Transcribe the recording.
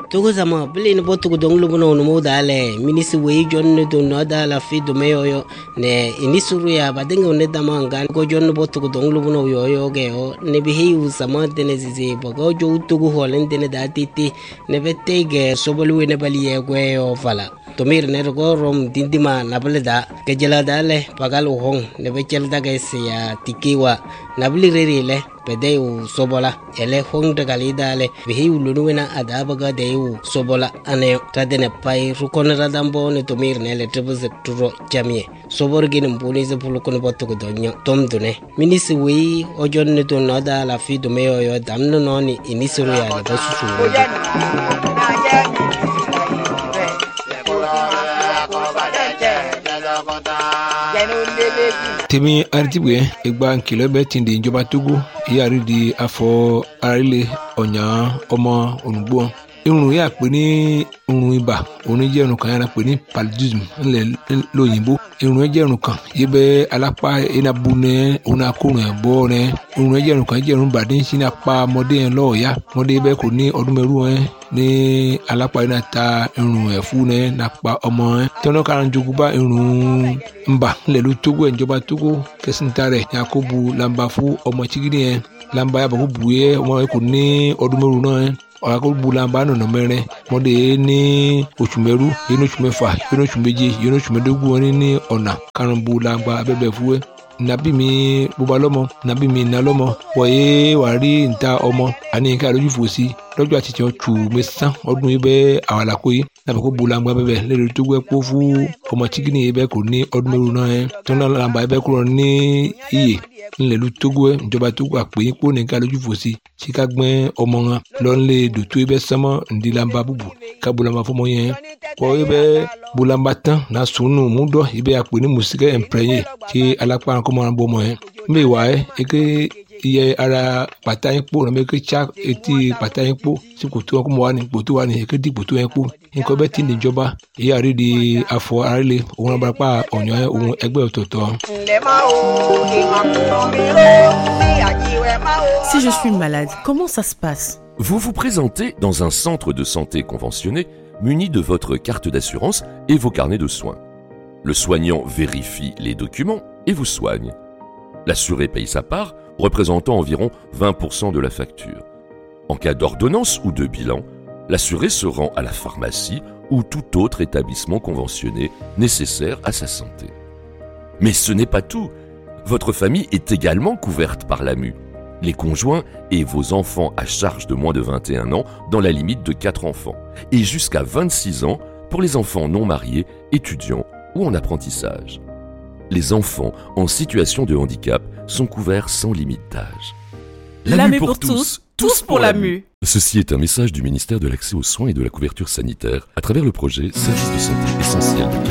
Togo sama bele ni botu ko donglu bono no modale minisi we jonne do no dala fi do meyo ne inisuru ya badenga ne dama ngan ko jonne botu ko donglu bono yo ge o ne bi hiu sama de ne zizi bogo jo tugu holen de ne datiti ne vette ge sobolu ne bali ye gwe o fala to mir ne go rom dindima nabale da ke jela dale pagal hong ne be chel da ge se ya tikiwa nabli re le pede u sobola ele hong de gali dale bi hiu lunuena adaba ga de u sobola ane tadene pai rukon radambo ne to mir ne le tebze turo jamie sobor gin mbuni ze pulukon botu ko donyo tom dune minisi wi ojon ne to nada la fi do meyo yo damno noni inisuru ya le bosu temi artibwe egba nkile be tindi njoba Togo yari di afọ arile onya ọmọ onugbo irun ya pè ní irun ibà òun jẹ́ irun kan yàrá pè ní paludism ńlẹ̀ lóyìnbó irun jẹ́ irun kan yíbẹ̀ alápá enabu nẹ òun akórun ẹ̀ bọ́ nẹ irun jẹ́ irun kan jẹ́ irun bàdé ń sin apá ọmọdé yẹn lọ́ọ̀ọ́yá ọmọdé bẹ́ẹ̀ kò ní ọdún mẹ́rù ẹ̀ ní alápá yẹn ta irun ẹ̀ fún ẹ̀ nàpa ọmọ ẹ̀ tọ́nà kan jogun bá irun ńbà ńlẹ̀ ló Togo ẹ̀ ìjọba Togo kẹsìntà rẹ̀ yakubu lamba fún ọmọ chigidi yẹn lamba yàbọ̀ kó bu yẹ ọmọ yẹn kò ní ọdún mẹ́rù náà ẹ̀ ọ̀rọ̀ bulamba nọ̀nà mẹ́rin mọ́dé ní oṣù mẹ́rú yẹn ní oṣù mẹ́fà yẹn ní oṣù méje yẹn ní oṣù mẹ́dógún wọn ní ọ̀nà karùn-ún bulamba abẹ́bẹ̀ fúwẹ́ nàbí mi bóba lọ́mọ nàbí mi nà lọ́mọ wọ̀nyé wà rí níta ọmọ àní ká lójú fò sí lọ́jọ́ àti tiẹ̀ tù mí sán ọdún yìí bẹ́ẹ̀ àwọn àlàkó yìí nàbí kó bulamba bẹ́ẹ̀ lẹ́rìí tó gbẹ́ kó fún ọmọ chikini yìí bẹ́ẹ̀ kò ní ọdún mẹ́rù náà yẹn tọ́nà làǹbà yìí bẹ́ẹ̀ kúrò ní iyè ńlẹ̀lú Togo ẹ̀ ìjọba Togo àpè yín kó nìkan lójú fò sí tí ká gbẹ́ ọmọ wọn lọ́nlé dòtó ibẹ̀ sánmọ́ ńdílamba búbu ká bulamba fọmọ yẹn kọ́ ibẹ̀ bulamba tán na sùnù múdọ̀ ibẹ̀ àpè ní mùsíkẹ́ ẹ̀ǹpẹ̀rẹ̀yìn tí alápá kọ́mọ́ bọ́ ọmọ yẹn mbẹ́ wà ẹ́ eke iye ara pàtà yín kpó nàbẹ́ eke tsa etí pàtà yín kpó tí kòtò wọn kó mọ wà ní kòtò wà ní eke di kòtò yẹn kpó nǹkan bẹ́ẹ̀ tí níjọba èyí àrí di afọ arílẹ̀ òun abarapá ọ̀yàn òun ẹgbẹ́ ọ̀tọ̀ọ̀tọ̀. Si je suis malade, comment ça se passe? Vous vous présentez dans un centre de santé conventionné muni de votre carte d'assurance et vos carnets de soins. Le soignant vérifie les documents et vous soigne. L'assuré paye sa part, représentant environ 20% de la facture. En cas d'ordonnance ou de bilan, l'assuré se rend à la pharmacie ou tout autre établissement conventionné nécessaire à sa santé. Mais ce n'est pas tout. Votre famille est également couverte par l'AMU. Les conjoints et vos enfants à charge de moins de 21 ans dans la limite de 4 enfants et jusqu'à 26 ans pour les enfants non mariés, étudiants ou en apprentissage. Les enfants en situation de handicap sont couverts sans limite d'âge. L'AMU pour tous, tous pour l'AMU. Ceci est un message du ministère de l'Accès aux soins et de la couverture sanitaire à travers le projet Service de santé essentiel de